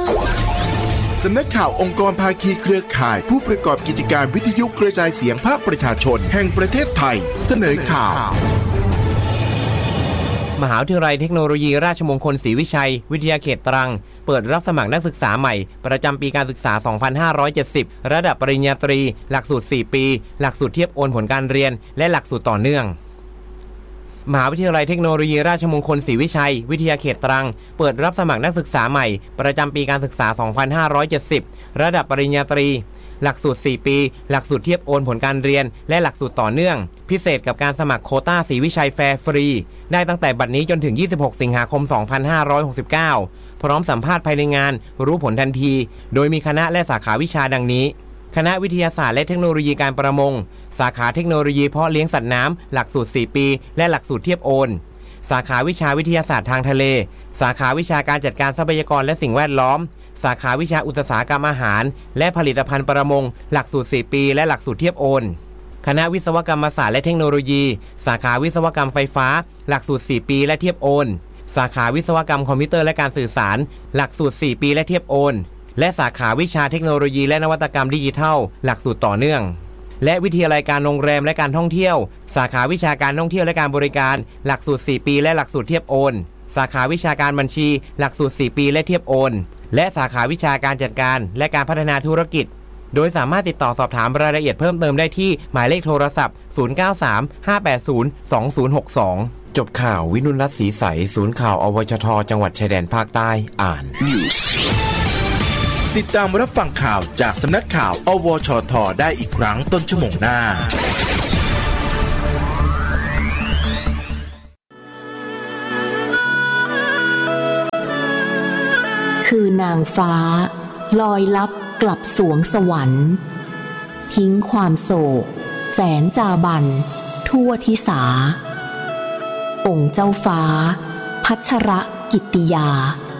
สำนักข่าวองค์กรภาคีเครือข่ายผู้ประกอบกิจการวิทยุกระจายเสียงภาคประชาชนแห่งประเทศไทยเสนอข่าวมหาวิทยาลัยเทคโนโลยีราชมงคลศรีวิชัยวิทยาเขตตรังเปิดรับสมัครนักศึกษาใหม่ประจำปีการศึกษา 2570 ระดับปริญญาตรีหลักสูตร 4 ปีหลักสูตรเทียบโอนผลการเรียนและหลักสูตรต่อเนื่องมหาวิทยาลัยเทคโนโลยีราชมงคลศรีวิชัยวิทยาเขตตรังเปิดรับสมัครนักศึกษาใหม่ประจำปีการศึกษา 2570 ระดับปริญญาตรีหลักสูตร 4 ปีหลักสูตรเทียบโอนผลการเรียนและหลักสูตรต่อเนื่องพิเศษกับการสมัครโควต้าศรีวิชัยแฟร์ฟรีได้ตั้งแต่บัดนี้จนถึง 26 สิงหาคม 2569 พร้อมสัมภาษณ์ภายในงานรู้ผลทันทีโดยมีคณะและสาขาวิชาดังนี้คณะวิทยาศาสตร์และเทคโนโลยีการประมงสาขาเทคโนโลยีเพาะเลี้ยงสัตว์น้ำหลักสูตร 4 ปีและหลักสูตรเทียบโอนสาขาวิชาวิทยาศาสตร์ทางทะเลสาขาวิชาการจัดการทรัพยากรและสิ่งแวดล้อมสาขาวิชาอุตสาหกรรมอาหารและผลิตภัณฑ์ประมงหลักสูตร 4 ปีและหลักสูตรเทียบโอนคณะวิศวกรรมศาสตร์และเทคโนโลยีสาขาวิศวกรรมไฟฟ้าหลักสูตร 4 ปีและเทียบโอนสาขาวิศวกรรมคอมพิวเตอร์และการสื่อสารหลักสูตร 4 ปีและเทียบโอนและสาขาวิชาเทคโนโลยีและนวัตกรรมดิจิทัลหลักสูตรต่อเนื่องและวิทยาลัยการโรงแรมและการท่องเที่ยวสาขาวิชาการท่องเที่ยวและการบริการหลักสูตร 4 ปีและหลักสูตรเทียบโอนสาขาวิชาการบัญชีหลักสูตร 4 ปีและเทียบโอนและสาขาวิชาการจัดการและการพัฒนาธุรกิจโดยสามารถติดต่อสอบถามรายละเอียดเพิ่มเติมได้ที่หมายเลขโทรศัพท์0935802062จบข่าววินุรัตน์ศรีใสศูนย์ข่าวอวชทจังหวัดชายแดนภาคใต้อ่าน News ติดตามรับฟังข่าวจากสำนักข่าวอวชทได้อีกครั้งต้นชั่วโมงหน้าคือนางฟ้าลอยลับกลับสวงสวรรค์ทิ้งความโศกแสนจาบันทั่วทิสาองค์เจ้าฟ้าพัชรกิตติยา